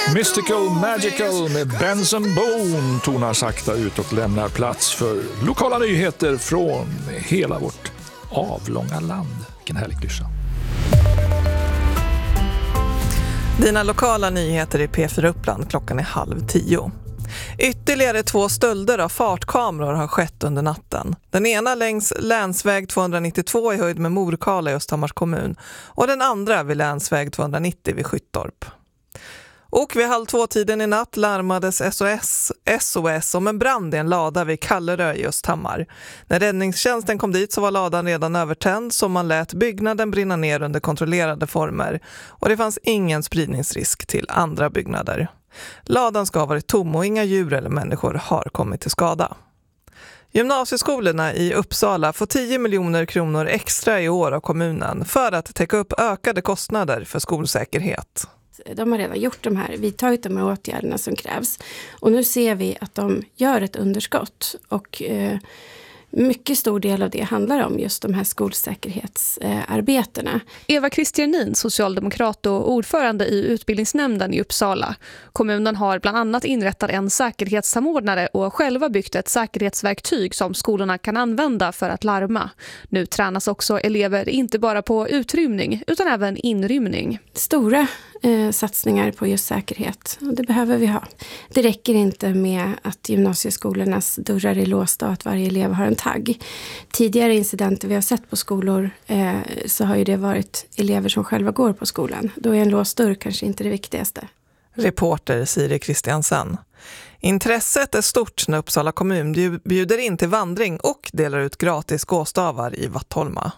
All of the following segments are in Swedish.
Mystical Magical med Benson Boone tonar sakta ut och lämnar plats för lokala nyheter från hela vårt avlånga land. Vilken härlig klyscha. Dina lokala nyheter i P4 Uppland, klockan är 9:30. Ytterligare 2 stölder av fartkameror har skett under natten. Den ena längs länsväg 292 i höjd med Morkala i Östhammars kommun och den andra vid länsväg 290 vid Skyttorp. Och vid 1:30 i natt larmades SOS om en brand i en lada vid Kallerö i Östhammar. När räddningstjänsten kom dit så var ladan redan övertänd, så man lät byggnaden brinna ner under kontrollerade former och det fanns ingen spridningsrisk till andra byggnader. Ladan ska ha varit tom och inga djur eller människor har kommit till skada. Gymnasieskolorna i Uppsala får 10 miljoner kronor extra i år av kommunen för att täcka upp ökade kostnader för skolsäkerhet. De har redan vidtagit de här åtgärderna som krävs. Och nu ser vi att de gör ett underskott. Och mycket stor del av det handlar om just de här skolsäkerhetsarbetena. Eva Kristianin, socialdemokrat och ordförande i utbildningsnämnden i Uppsala. Kommunen har bland annat inrättat en säkerhetssamordnare och själva byggt ett säkerhetsverktyg som skolorna kan använda för att larma. Nu tränas också elever inte bara på utrymning utan även inrymning. Stora satsningar på just säkerhet, och det behöver vi ha. Det räcker inte med att gymnasieskolornas dörrar är låsta och att varje elev har en tagg. Tidigare incidenter vi har sett på skolor så har ju det varit elever som själva går på skolan. Då är en låst dörr kanske inte det viktigaste. Reporter Siri Kristiansen. Intresset är stort när Uppsala kommun bjuder in till vandring och delar ut gratis gåstavar i Vattholma.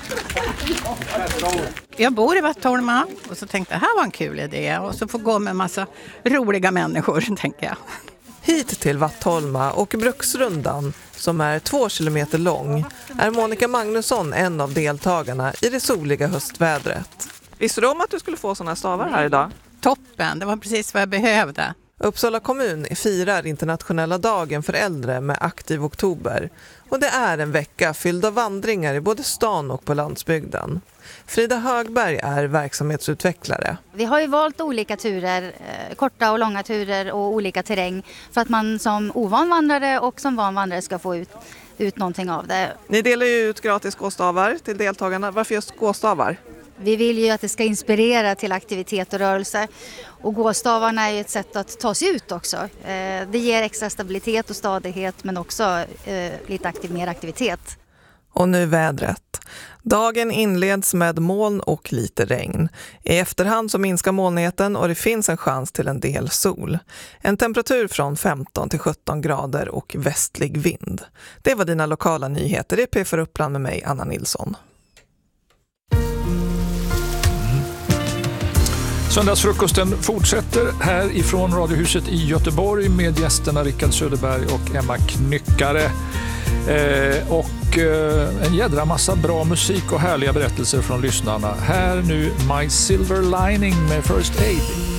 Jag bor i Vattholma och så tänkte jag, här var en kul idé, och så får gå med en massa roliga människor, tänker jag. Hit till Vattholma och Bruksrundan, som är 2 kilometer lång, är Monica Magnusson en av deltagarna i det soliga höstvädret. Visste du om att du skulle få såna stavar här idag? Toppen, det var precis vad jag behövde. Uppsala kommun firar internationella dagen för äldre med Aktiv oktober. Och det är en vecka fylld av vandringar i både stan och på landsbygden. Frida Högberg är verksamhetsutvecklare. Vi har ju valt olika turer, korta och långa turer och olika terräng för att man som ovan vandrare och som van vandrare ska få ut någonting av det. Ni delar ju ut gratis gåstavar till deltagarna. Varför just gåstavar? Vi vill ju att det ska inspirera till aktivitet och rörelse. Och gåstavarna är ju ett sätt att ta sig ut också. Det ger extra stabilitet och stadighet, men också lite mer aktivitet. Och nu vädret. Dagen inleds med moln och lite regn. I efterhand så minskar molnigheten och det finns en chans till en del sol. En temperatur från 15 till 17 grader och västlig vind. Det var dina lokala nyheter. Det är P4 Uppland med mig, Anna Nilsson. Söndagsfrukosten fortsätter här ifrån Radiohuset i Göteborg med gästerna Rickard Söderberg och Emma Knyckare. Och en jädra massa bra musik och härliga berättelser från lyssnarna. Här nu My Silver Lining med First Aid.